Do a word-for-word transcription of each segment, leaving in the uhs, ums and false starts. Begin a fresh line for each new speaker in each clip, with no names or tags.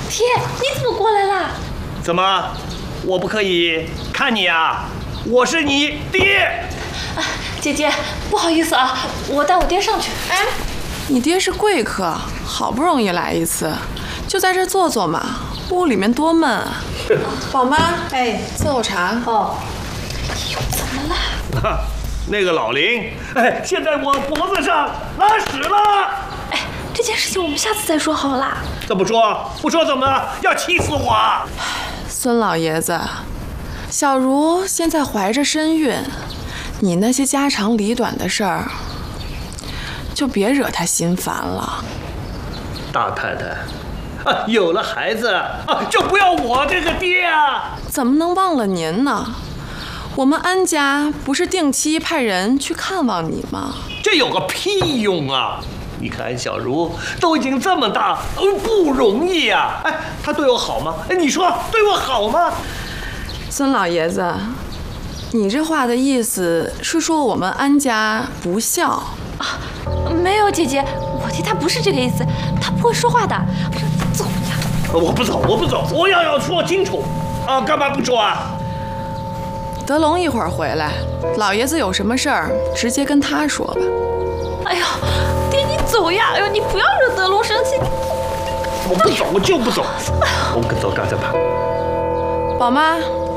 爹，你怎么过来了？
怎么，我不可以看你啊？我是你爹。
啊，姐姐，不好意思啊，我带我爹上去。
哎，你爹是贵客，好不容易来一次，就在这坐坐嘛，屋里面多闷啊。宝妈，哎，伺候茶。
哦。哎呦，怎么了？
啊，那个老林，哎，现在我脖子上拉屎了。
哎，这件事情我们下次再说好啦。
怎么说？不说怎么要气死我啊？
孙老爷子，小茹现在怀着身孕，你那些家长里短的事儿，就别惹她心烦了。
大太太，啊，有了孩子啊，就不要我这个爹啊！
怎么能忘了您呢？我们安家不是定期派人去看望你吗？
这有个屁用啊！你看小茹都已经这么大，不容易呀、啊！哎，她对我好吗？哎，你说对我好吗？
孙老爷子，你这话的意思是说我们安家不孝
啊？没有，姐姐，我爹他不是这个意思，他不会说话的。走呀！
我不走，我不走，我要要说清楚啊！干嘛不说啊？
德龙一会儿回来，老爷子有什么事儿直接跟他说吧。
哎呦，爹你走呀！哎呦，你不要惹德龙生气。
我不走，我就不走，我跟走，刚才怕。
宝妈。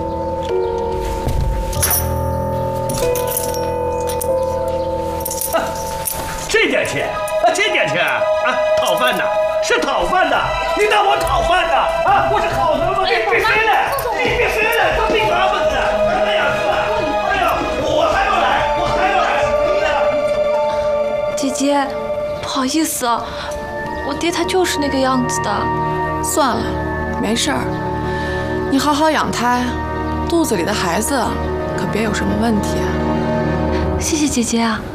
啊，这点钱啊，这点钱啊，讨饭的，是讨饭的，你当我讨饭的啊？我是好人吗？你别谁来，你别谁来，都听他们的。哎呀，哎呀，我还要来，我还要来。
姐姐，不好意思啊，我爹他就是那个样子的。
算了，没事儿，你好好养胎，肚子里的孩子可别有什么问题啊。
谢谢姐姐啊。